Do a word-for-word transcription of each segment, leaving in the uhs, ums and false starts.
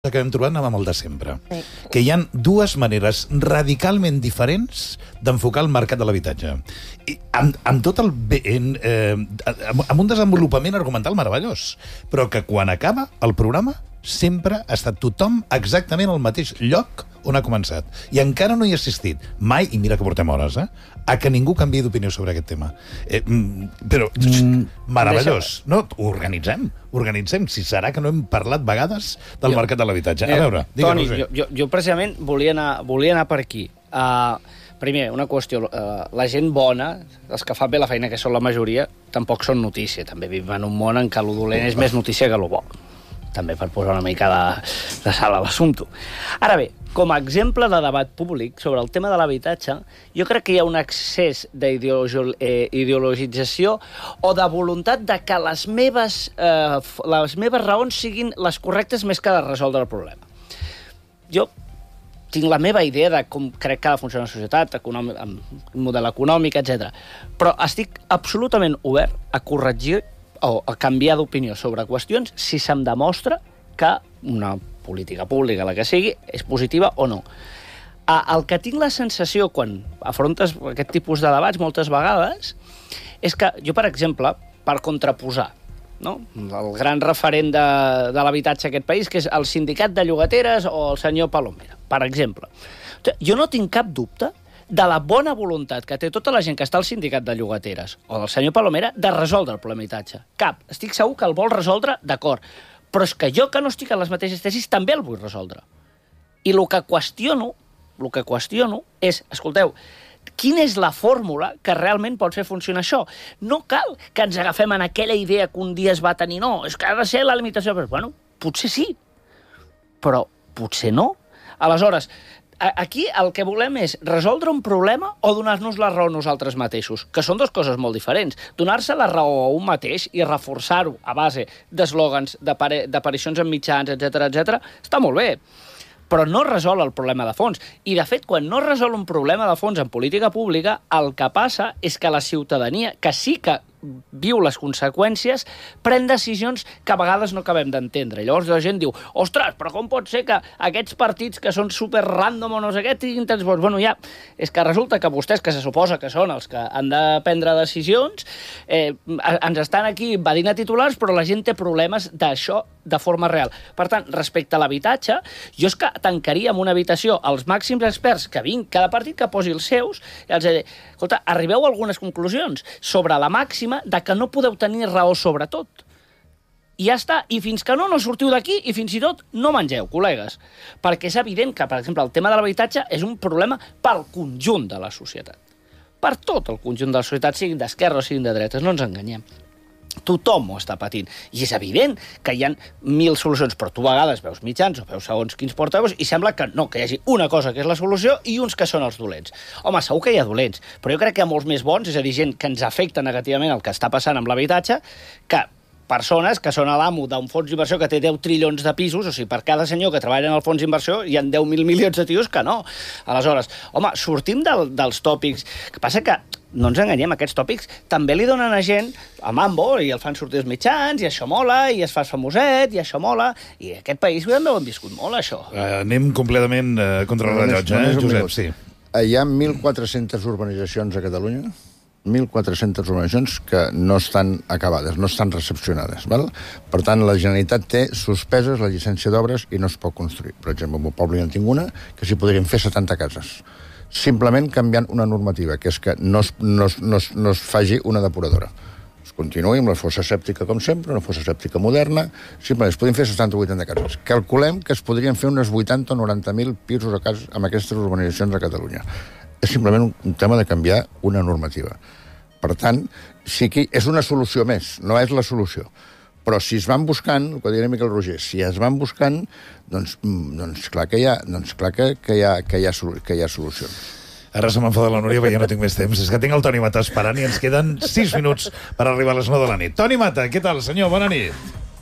que hem trobat amb el de sempre. Sí. Que hi ha dues maneres radicalment diferents d'enfocar el mercat de l'habitatge. I amb, amb tot el... Bé, en, eh, amb, amb un desenvolupament argumental meravellós. Però que quan acaba el programa sempre ha estat tothom exactament al mateix lloc on ha començat. I encara no hi ha assistit mai, i mira que portem hores, eh, a que ningú canviï d'opinió sobre aquest tema. Eh, però, mm, meravellós. No, ho organitzem, organitzem. Si serà que no hem parlat vegades del jo, mercat de l'habitatge. A veure, Toni, digue'm, jo, jo, jo precisament volia anar, volia anar per aquí. Uh, primer, una qüestió. Uh, la gent bona, els que fan bé la feina, que són la majoria, tampoc són notícia. També vivim en un món en què lo dolent és més notícia que lo bo. També per posar una mica de, de sal a l'assumpte. Ara bé, com a exemple de debat públic sobre el tema de l'habitatge, jo crec que hi ha un excés d'ideologització o de voluntat de que les meves, eh, les meves raons siguin les correctes més que de resoldre el problema. Jo tinc la meva idea de com crec que ha de funcionar la societat, econòmic, amb un model econòmic, etcètera. Però estic absolutament obert a corregir o a canviar d'opinió sobre qüestions si se'm demostra que una política pública, la que sigui, és positiva o no. El que tinc la sensació quan afrontes aquest tipus de debats moltes vegades és que jo, per exemple, per contraposar, no? El gran referent de, de l'habitatge a aquest país, que és el sindicat de llogateres o el senyor Palomera, per exemple. Jo no tinc cap dubte de la bona voluntat que té tota la gent que està al sindicat de llogateres o del senyor Palomera de resoldre el problema d'habitatge. Cap. Estic segur que el vol resoldre, d'acord. Però és que jo, que no estic en les mateixes tesis, també el vull resoldre. I el que qüestiono, el que qüestiono és, escolteu, quina és la fórmula que realment pot fer funcionar això? No cal que ens agafem en aquella idea que un dia es va tenir, no, és que ha de ser la limitació. Però, bueno, potser sí, però potser no. Aleshores, aquí el que volem és resoldre un problema o donar-nos la raó a nosaltres mateixos, que són dues coses molt diferents. Donar-se la raó a un mateix i reforçar-ho a base d'eslògans, d'aparicions en mitjans, etcètera, etcètera, està molt bé, però no resol el problema de fons. I, de fet, quan no resol un problema de fons en política pública, el que passa és que la ciutadania, que sí que viu les conseqüències, pren decisions que a vegades no acabem d'entendre. Llavors la gent diu, ostres, però com pot ser que aquests partits que són super random o no sé què tinguin tants vots? Bueno, ja, és que resulta que vostès, que se suposa que són els que han de prendre decisions, eh, ens estan aquí invadint a titulars, però la gent té problemes d'això de forma real. Per tant, respecte a l'habitatge, jo és que tancaria en una habitació els màxims experts que vinc, cada partit que posi els seus, i els diré, escolta, arribeu a algunes conclusions sobre la màxima de que no podeu tenir raó sobre tot. I ja està. I fins que no, no sortiu d'aquí i fins i tot no mengeu, col·legues. Perquè és evident que, per exemple, el tema de l'habitatge és un problema pel conjunt de la societat. Per tot el conjunt de la societat, siguin d'esquerra o siguin de dretes, no ens enganyem. Tothom ho està patint. I és evident que hi ha mil solucions, però tu a vegades veus mitjans o veus segons quins portaveus i sembla que no, que hi hagi una cosa que és la solució i uns que són els dolents. Home, segur que hi ha dolents, però jo crec que hi ha molts més bons, és a dir, gent que ens afecta negativament el que està passant amb l'habitatge, que persones que són a l'amo d'un fons d'inversió que té deu trilions de pisos, o sigui, per cada senyor que treballa en el fons d'inversió hi ha deu mil milions de tios que no. Aleshores, home, sortim del, dels tòpics. Que passa que no ens enganyem, aquests tòpics també li donen a gent a mambo i el fan sortir els mitjans i això mola, i es fa famoset i això mola, i aquest país ho hem viscut molt, això. Uh, anem completament uh, contra el rellotge, eh, Josep? Sí. Hi ha mil quatre-centes urbanitzacions a Catalunya, mil quatre-centes urbanitzacions que no estan acabades, no estan recepcionades. Val? Per tant, la Generalitat té suspeses la llicència d'obres i no es pot construir. Per exemple, en un poble en tinc una que s'hi podrien fer setanta cases. Simplement canviant una normativa, que és que no es, no es, no es, no es faci una depuradora. Es continuï amb la fossa sèptica com sempre, una fossa sèptica moderna, simplement es podien fer setanta o vuitanta cases. Calculem que es podrien fer unes vuitanta o noranta mil pisos a casa amb aquestes urbanitzacions a Catalunya. És simplement un tema de canviar una normativa. Per tant, sí que és una solució més, no és la solució. Però si es van buscant, el que diria Miquel Roger, si es van buscant, doncs, doncs clar que hi ha, doncs clar que, que, hi ha, que, hi ha, que hi ha solucions. Ara se m'enfada la Núria perquè ja no tinc més temps. És que tinc el Toni Mata esperant i ens queden sis minuts per arribar a les nou de la nit. Toni Mata, què tal, senyor? Bona nit.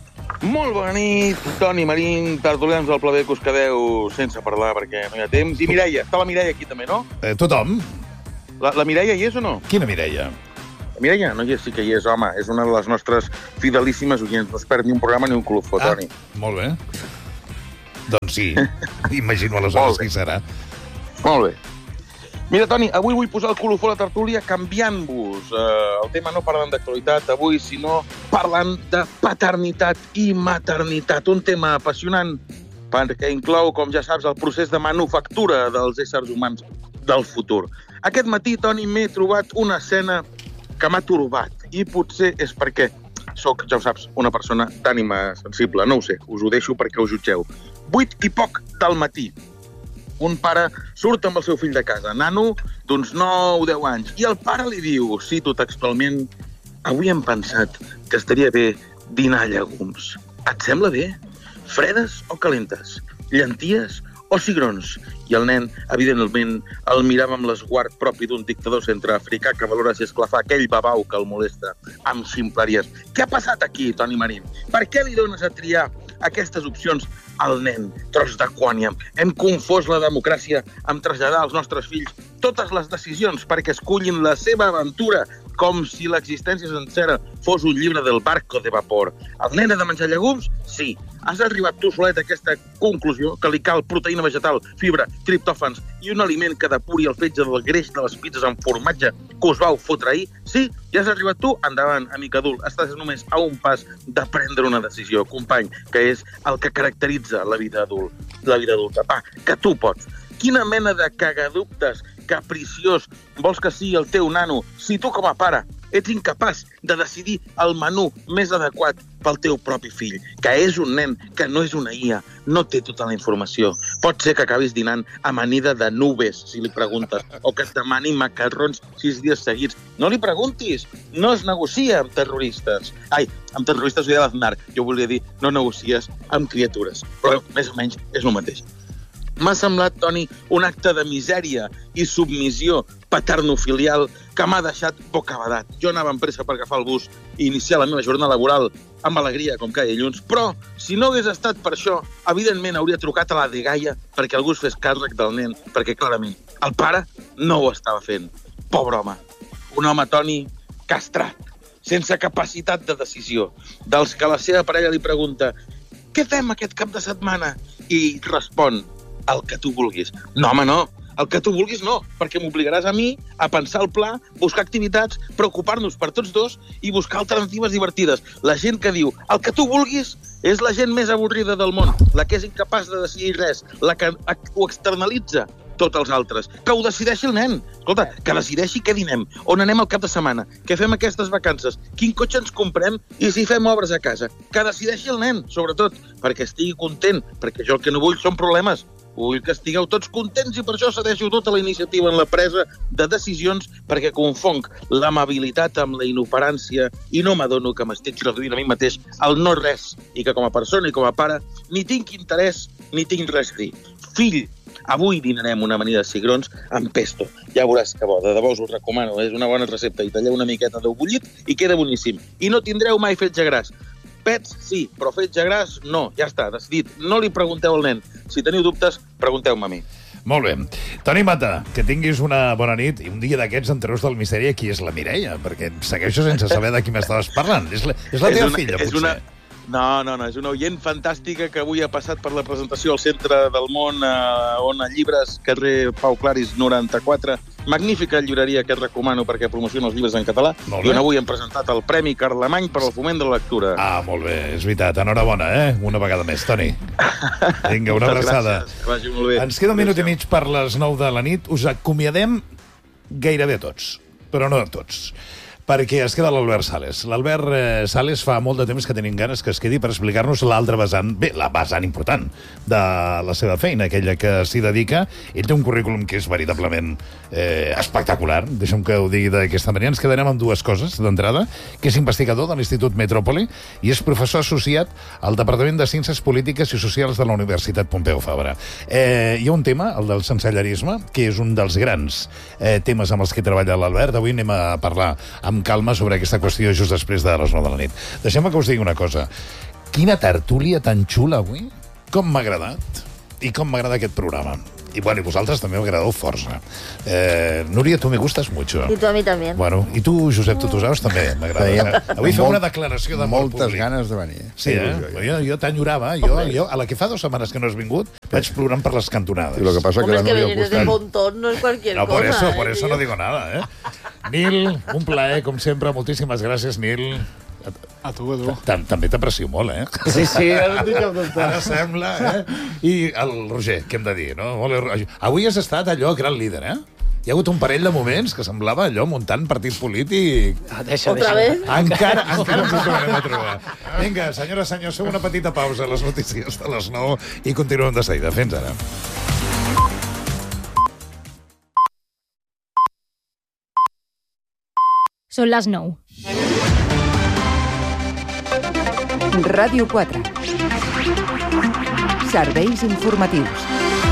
Molt bona nit, Toni Marín, tertulians del Pla B que us quedeu sense parlar perquè no hi ha temps. I Mireia, està la Mireia aquí també, no? Eh, tothom. La, la Mireia hi és o no? Quina Mireia? Mireia, no hi és, sí que hi és, home. És una de les nostres fidelíssimes oients. No es perd ni un programa ni un colofó, Toni. Ah, molt bé. Doncs sí, imagino aleshores qui serà. Molt bé. Mira, Toni, avui vull posar el colofó a la tertúlia canviant-vos. Uh, el tema no parlant d'actualitat avui, sinó parlant de paternitat i maternitat. Un tema apassionant perquè inclou, com ja saps, el procés de manufactura dels éssers humans del futur. Aquest matí, Toni, m'he trobat una escena que m'ha turbat. I potser és perquè soc, ja ho saps, una persona d'ànima sensible. No ho sé, us ho deixo perquè us jutgeu. Vuit i poc del matí. Un pare surt amb el seu fill de casa, nano d'uns nou o deu anys, i el pare li diu, cito textualment, avui hem pensat que estaria bé dinar llegums. Et sembla bé? Fredes o calentes? Llenties o cigrons? I el nen, evidentment, el mirava amb l'esguard propi d'un dictador centreafricà que valora si esclafar aquell babau que el molesta amb ximpleries. Què ha passat aquí, Toni Marín? Per què li dones a triar aquestes opcions al nen, tros de quòniam? Hem confós la democràcia amb traslladar als nostres fills totes les decisions perquè escullin la seva aventura com si l'existència sencera fos un llibre del barco de vapor. El nen ha de menjar llegums? Sí. Has arribat tu solet a aquesta conclusió que li cal proteïna vegetal, fibra, triptòfans i un aliment que depuri el fetge del greix de les pizzas amb formatge que us vau fotre ahir? Sí? Ja has arribat tu? Endavant, amic adult. Estàs només a un pas de prendre una decisió, company, que és el que caracteritza la vida adult, la vida adulta. Va, que tu pots. Quina mena de cagadubtes capriciós vols que sigui el teu nano si tu com a pare ets incapaç de decidir el menú més adequat pel teu propi fill, que és un nen, que no és una I A, no té tota la informació. Pot ser que acabis dinant amanida de nubes, si li preguntes, o que et demani macarrons sis dies seguits. No li preguntis, no es negocia amb terroristes. Ai, amb terroristes ho deia l'Aznar, jo volia dir, no negocies amb criatures. Però més o menys és el mateix. M'ha semblat, Toni, un acte de misèria i submissió paternofilial que m'ha deixat bocabadat. Jo anava amb pressa per agafar el bus i iniciar la meva jornada laboral amb alegria, com cada dilluns, però si no hagués estat per això, evidentment hauria trucat a la dgaia perquè algú es fes càrrec del nen, perquè clarament el pare no ho estava fent. Pobre home. Un home, Toni, castrat, sense capacitat de decisió, dels que la seva parella li pregunta «Què fem aquest cap de setmana?» i respon el que tu vulguis. No, home, no. El que tu vulguis no, perquè m'obligaràs a mi a pensar el pla, buscar activitats, preocupar-nos per tots dos i buscar alternatives divertides. La gent que diu el que tu vulguis és la gent més avorrida del món, la que és incapaç de decidir res, la que ho externalitza tots els altres. Que ho decideixi el nen. Escolta, que decideixi què dinem, on anem el cap de setmana, què fem aquestes vacances, quin cotxe ens comprem i si fem obres a casa. Que decideixi el nen, sobretot, perquè estigui content, perquè jo el que no vull són problemes. Vull que estigueu tots contents i per això cedeixo tota la iniciativa en la presa de decisions perquè confonc l'amabilitat amb la inoperància i no m'adono que m'estic reduint a mi mateix al no res i que com a persona i com a pare ni tinc interès ni tinc res a dir. Fill, avui dinarem una amanida de cigrons amb pesto. Ja veuràs que bo, de debò us ho recomano, és una bona recepta. I talleu una miqueta d'ou bullit i queda boníssim. I no tindreu mai fetge gras. Pets, sí, però fetge gras, no. Ja està, decidit. No li pregunteu al nen. Si teniu dubtes, pregunteu-me a mi. Molt bé. Toni Mata, que tinguis una bona nit i un dia d'aquests enterros del misteri qui és la Mireia, perquè segueixo sense saber de qui m'estaves parlant. És la, és la teva és una, filla, potser. Una... No, no, no, és una oient fantàstica que avui ha passat per la presentació al Centre del Món, eh, on a Llibres, carrer Pau Claris noranta-quatre. Magnífica llibreria que et recomano perquè promociona els llibres en català. I on avui hem presentat el Premi Carlemany per al foment de la lectura. Ah, molt bé, és veritat. Enhorabona, eh? Una vegada més, Toni. Vinga, una abraçada. Gràcies, que vagi molt bé. Ens queda un minut i mig per les nou de la nit. Us acomiadem gairebé tots, però no tots, perquè es queda l'Albert Sales. L'Albert eh, Sales fa molt de temps que tenim ganes que es quedi per explicar-nos l'altra vessant, bé, la vessant important de la seva feina, aquella que s'hi dedica. Ell té un currículum que és veritablement eh, espectacular, deixa'm que ho digui d'aquesta manera. Ens quedarem amb dues coses, d'entrada, que és investigador de l'Institut Metròpoli i és professor associat al Departament de Ciències Polítiques i Socials de la Universitat Pompeu Fabra. Eh, hi ha un tema, el del sensellarisme, que és un dels grans eh, temes amb els que treballa l'Albert. Avui anem a parlar amb calma sobre aquesta qüestió just després de les nou de la nit. Deixem-me que us digui una cosa. Quina tertúlia tan xula avui. Com m'ha agradat. I com m'agrada aquest programa. y bueno, y vosaltres també m'agradeu força. Eh, Núria, tu me gustas mucho. Y tú a mí también. Bueno, i tu, Josep Tutusaus, també m'agrada. Avui fem una declaració d'amor públic. Moltes ganes de venir. Sí, eh? Jo, jo t'enyorava. Jo, jo, a la que fa dues setmanes que no has vingut, vaig plorant per les cantonades. Y lo que pasa Hombre, que es la que Núria venir al desde costat... Pontón no es cualquier No, cosa. por eso, eh, por eso tío. no digo nada, eh? Nil, un plaer, com sempre. Moltíssimes gràcies, Nil. A tu, a tu. Tam També t'aprecio molt, eh? Sí, sí, ara tinc cap dubte. Ara sembla, eh? I el Roger, què hem de dir, no? Avui has estat allò gran líder, eh? Hi ha hagut un parell de moments que semblava allò muntant partit polític. Ah, deixa, Otra deixa. vez? Encara, encara ens ho tornarem a trobar. Vinga, senyores, senyors, fem una petita pausa a les notícies de les nou i continuem de seguida. Fins ara. Són les nou. Ràdio quatre. Serveis informatius.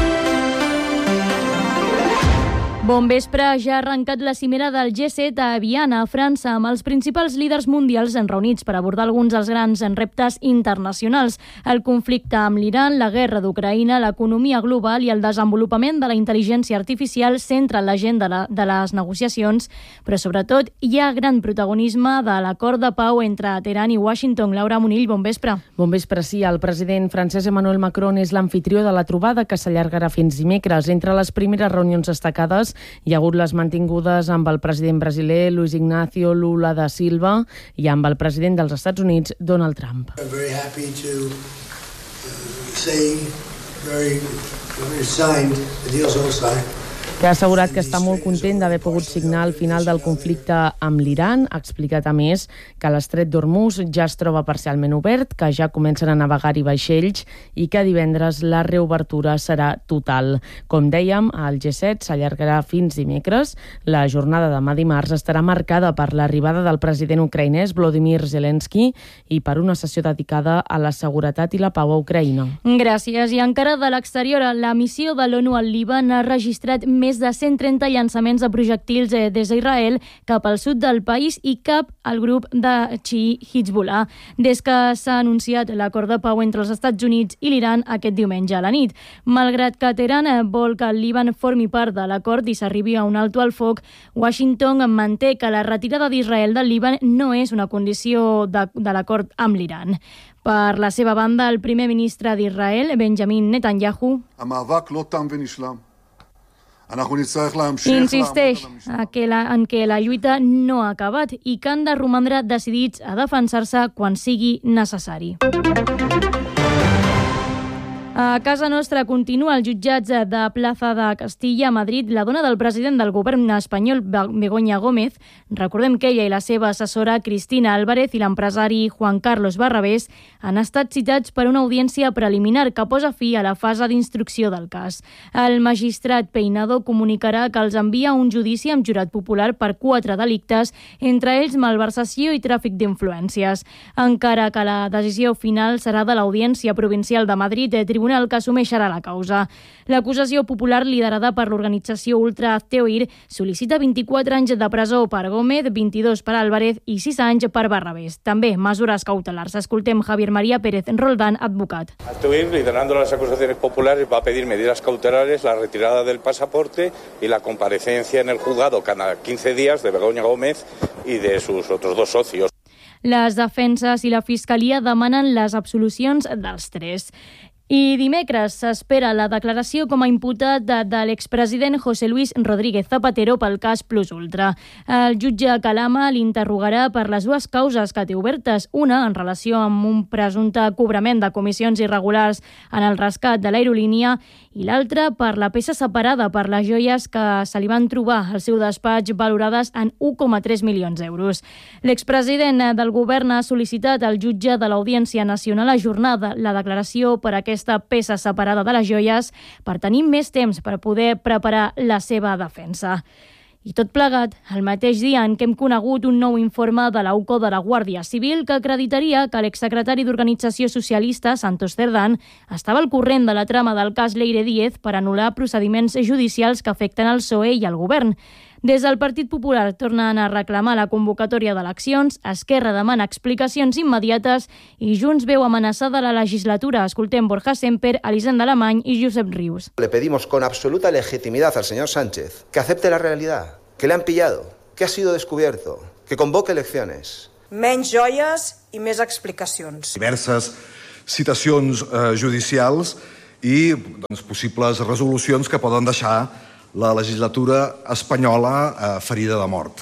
Bon vespre, ja ha arrencat la cimera del G set a Viana, a França, amb els principals líders mundials reunits per abordar alguns dels grans reptes internacionals. El conflicte amb l'Iran, la guerra d'Ucraïna, l'economia global i el desenvolupament de la intel·ligència artificial centren l'agenda de les negociacions, però sobretot hi ha gran protagonisme de l'acord de pau entre Teheran i Washington. Laura Monill, bon vespre. Bon vespre, sí. El president francès Emmanuel Macron és l'amfitrió de la trobada que s'allargarà fins dimecres. Entre les primeres reunions destacades hi ha hagut les mantingudes amb el president brasiler Luis Ignacio Lula da Silva i amb el president dels Estats Units, Donald Trump. I'm very happy to uh, say very, very signed, the deal's all signed. Que ha assegurat que està molt content d'haver pogut signar el final del conflicte amb l'Iran. Ha explicat, a més, que l'estret d'Hormuz ja es troba parcialment obert, que ja comencen a navegar-hi vaixells i que divendres la reobertura serà total. Com dèiem, el G set s'allargarà fins dimecres. La jornada demà dimarts estarà marcada per l'arribada del president ucraïnès Volodymyr Zelensky i per una sessió dedicada a la seguretat i la pau a Ucraïna. Gràcies. I encara de l'exterior, la missió de l'ONU al Líban ha registrat més més de cent trenta llançaments de projectils eh, des d'Israel cap al sud del país i cap al grup de xií Hezbollah, des que s'ha anunciat l'acord de pau entre els Estats Units i l'Iran aquest diumenge a la nit. Malgrat que Teheran vol que el Líban formi part de l'acord i s'arribi a un alto al foc, Washington manté que la retirada d'Israel del Líban no és una condició de, de l'acord amb l'Iran. Per la seva banda, el primer ministre d'Israel, Benjamin Netanyahu, insisteix que la, en què la lluita no ha acabat i que han de romandre decidits a defensar-se quan sigui necessari. A casa nostra continua els jutjats de Plaza de Castilla a Madrid. La dona del president del govern espanyol, Begoña Gómez, recordem que ella i la seva assessora Cristina Álvarez i l'empresari Juan Carlos Barrabés han estat citats per una audiència preliminar que posa fi a la fase d'instrucció del cas. El magistrat Peinado comunicarà que els envia a un judici amb jurat popular per quatre delictes, entre ells malversació i tràfic d'influències. Encara que la decisió final serà de l'Audiència Provincial de Madrid, de Tribunal que assumeixerà la causa. L'acusació popular liderada per l'organització Ultra Azteoir sol·licita vint-i-quatre anys de presó per Gómez, vint-i-dos per Álvarez i sis anys per Barrabés. També mesures cautelars. Escoltem Javier María Pérez Roldán, advocat. Azteoir, liderando las acusaciones populares, va a pedir medidas cautelares, la retirada del pasaporte y la comparecencia en el juzgado cada quince días de Begoña Gómez y de sus otros dos socios. Les defenses i la Fiscalia demanen les absolucions dels tres. I dimecres s'espera la declaració com a imputat de, de l'expresident José Luis Rodríguez Zapatero pel cas Plus Ultra. El jutge Calama l'interrogarà per les dues causes que té obertes, una en relació amb un presumpte cobrament de comissions irregulars en el rescat de l'aerolínia i l'altra per la peça separada per les joies que se li van trobar al seu despatx valorades en un coma tres milions d'euros. L'expresident del govern ha sol·licitat al jutge de l'Audiència Nacional ajornada la declaració per aquesta aquesta peça separada de les joies per tenir més temps per poder preparar la seva defensa. I tot plegat, el mateix dia en què hem conegut un nou informe de la U C O de la Guàrdia Civil que acreditaria que l'exsecretari d'Organització Socialista, Santos Cerdán, estava al corrent de la trama del cas Leire Díez per anul·lar procediments judicials que afecten el P S O E i el govern. Des del Partit Popular tornen a reclamar la convocatòria d'eleccions, Esquerra demana explicacions immediates i Junts veu amenaçada la legislatura. Escoltem Borja Semper, Elisenda Alemany i Josep Rius. Le pedimos con absoluta legitimidad al señor Sánchez que acepte la realidad, que le han pillado, que ha sido descubierto, que convoque elecciones. Menys joies i més explicacions. Diverses citacions eh, judicials i doncs, possibles resolucions que poden deixar la legislatura espanyola eh, ferida de mort.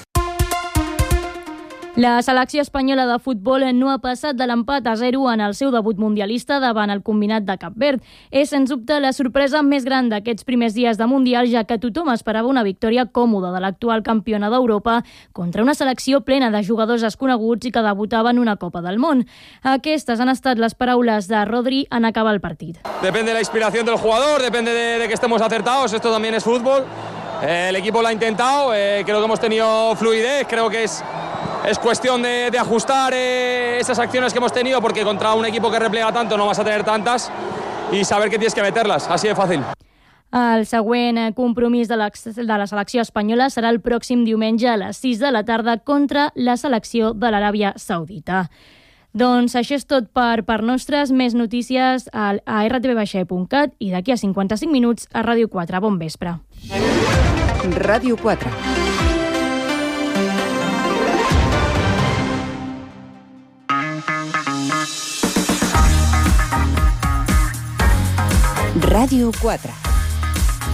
La selecció espanyola de futbol no ha passat de l'empat a zero en el seu debut mundialista davant el combinat de Cap Verd. És, sens dubte, la sorpresa més gran d'aquests primers dies de Mundial, ja que tothom esperava una victòria còmoda de l'actual campiona d'Europa contra una selecció plena de jugadors desconeguts i que debutava en una Copa del Món. Aquestes han estat les paraules de Rodri en acabar el partit. Depende de la inspiración del jugador, depende de, de que estemos acertados, esto también es fútbol. Eh, el equipo lo ha intentado, eh, creo que hemos tenido fluidez, creo que es... Es cuestión de, de ajustar eh, esas acciones que hemos tenido, porque contra un equipo que replega tanto no vas a tener tantas, y saber que tienes que meterlas, así de fácil. El següent compromís de la, de la selecció espanyola serà el pròxim diumenge a les sis de la tarda contra la selecció de l'Aràbia Saudita. Doncs això és tot per part nostres. Més notícies a, a r t v baixa e punt cat i d'aquí a cinquanta-cinc minuts a Ràdio quatre. Bon vespre. Ràdio quatre. Ràdio quatre.